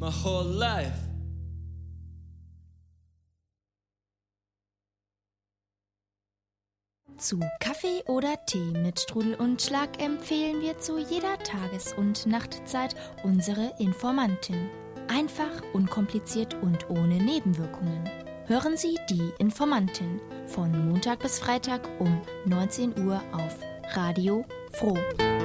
my whole life. Zu Kaffee oder Tee mit Strudel und Schlag empfehlen wir zu jeder Tages- und Nachtzeit unsere Informantin. Einfach, unkompliziert und ohne Nebenwirkungen. Hören Sie die Informantin von Montag bis Freitag um 19 Uhr auf Radio Froh.